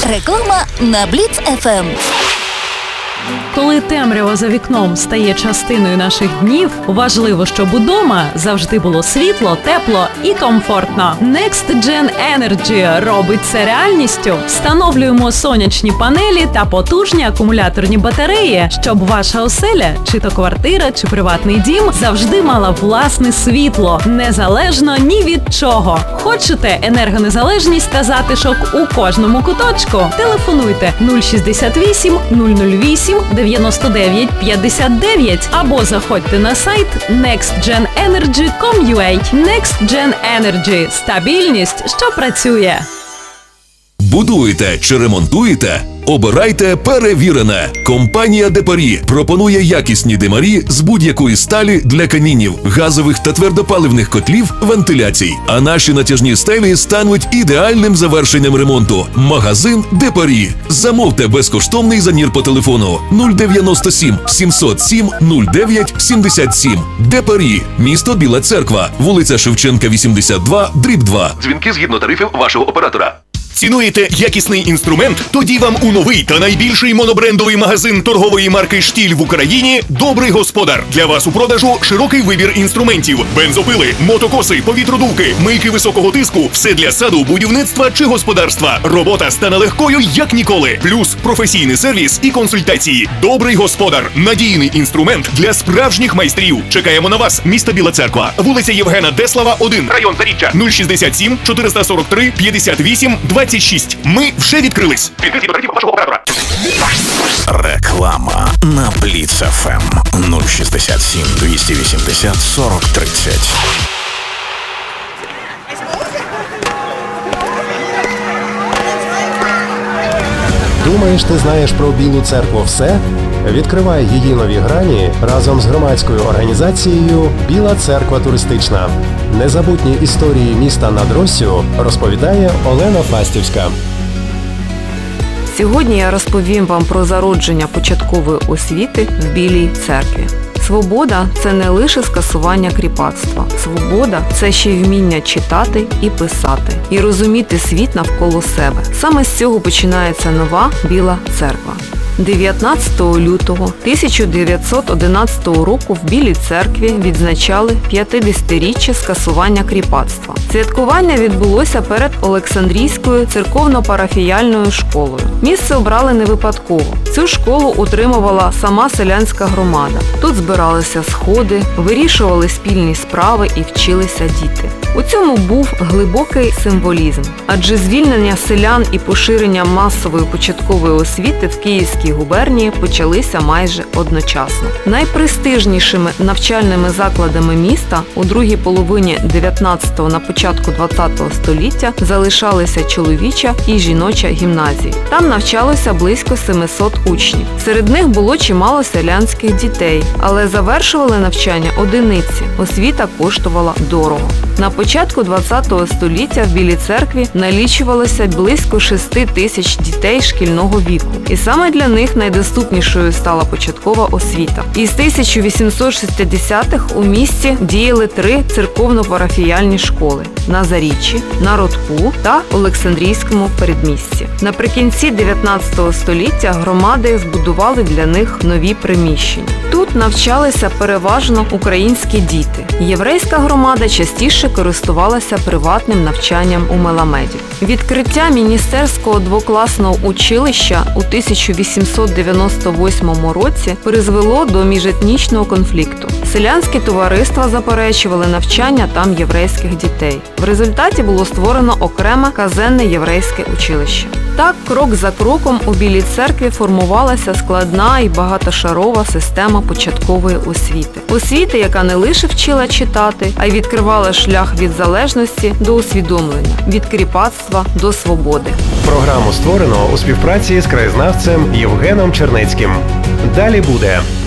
Реклама на Бліц ФМ. Коли темрява за вікном стає частиною наших днів, важливо, щоб удома завжди було світло, тепло і комфортно. Next Gen Energy робить це реальністю. Встановлюємо сонячні панелі та потужні акумуляторні батареї, щоб ваша оселя, чи то квартира, чи приватний дім, завжди мала власне світло, незалежно ні від чого. Хочете енергонезалежність та затишок у кожному куточку? Телефонуйте 068 008 99 59 або заходьте на сайт nextgenenergy.com.ua. Next Gen Energy – стабільність, що працює. Будуєте чи ремонтуєте? Обирайте перевірене. Компанія Депарі пропонує якісні димарі з будь-якої сталі для камінів, газових та твердопаливних котлів, вентиляцій. А наші натяжні стелі стануть ідеальним завершенням ремонту. Магазин Депарі. Замовте безкоштовний замір по телефону 097 707 09 77. Депарі. Місто Біла Церква. Вулиця Шевченка, 82/2. Дзвінки згідно тарифів вашого оператора. Цінуєте якісний інструмент? Тоді вам у новий та найбільший монобрендовий магазин торгової марки «Штіль» в Україні «Добрий господар». Для вас у продажу широкий вибір інструментів. Бензопили, мотокоси, повітродувки, мийки високого тиску – все для саду, будівництва чи господарства. Робота стане легкою, як ніколи. Плюс професійний сервіс і консультації. «Добрий господар» – надійний інструмент для справжніх майстрів. Чекаємо на вас. Місто Біла Церква. Вулиця Євгена Деслава, 1. Район Заріччя. 067 443 58 26. Ми вже відкрились. Відкриті до тарифів вашого оператора. Реклама на Бліц ФМ 067 280 40 30. Думаєш, ти знаєш про Білу Церкву все? Відкривай її нові грані разом з громадською організацією «Біла Церква туристична». Незабутні історії міста над Россю розповідає Олена Фастівська. Сьогодні я розповім вам про зародження початкової освіти в Білій Церкві. Свобода – це не лише скасування кріпацтва. Свобода – це ще й вміння читати і писати, і розуміти світ навколо себе. Саме з цього починається нова Біла Церква. 19 лютого 1911 року в Білій Церкві відзначали 50-річчя скасування кріпацтва. Святкування відбулося перед Олександрійською церковно-парафіяльною школою. Місце обрали не випадково. Цю школу утримувала сама селянська громада. Тут збиралися сходи, вирішували спільні справи і вчилися діти. У цьому був глибокий символізм, адже звільнення селян і поширення масової початкової освіти в Київській губернії почалися майже одночасно. Найпрестижнішими навчальними закладами міста у другій половині 19-го на початку 20-го століття залишалися чоловіча і жіноча гімназії. Там навчалося близько 700 учнів. Серед них було чимало селянських дітей, але завершували навчання одиниці. Освіта коштувала дорого. На початку 20-го століття в Білій Церкві налічувалося близько 6 тисяч дітей шкільного віку. І саме для них найдоступнішою стала початкова освіта. Із 1860-х у місті діяли 3 церковно-парафіяльні школи – на Заріччі, на Родку та Олександрійському передмісті. Наприкінці 19 століття громади збудували для них нові приміщення. Тут навчалися переважно українські діти. Єврейська громада частіше користувалася приватним навчанням у Меламеді. Відкриття міністерського двокласного училища у 1898 році призвело до міжетнічного конфлікту. Селянські товариства заперечували навчання там єврейських дітей. В результаті було створено окреме казенне єврейське училище. Так, крок за кроком у Білій Церкві формувалася складна і багатошарова система початкової освіти. Освіти, яка не лише вчила читати, а й відкривала шлях від залежності до усвідомлення, від кріпацтва до свободи. Програму створено у співпраці з краєзнавцем Євгеном Чернецьким. Далі буде.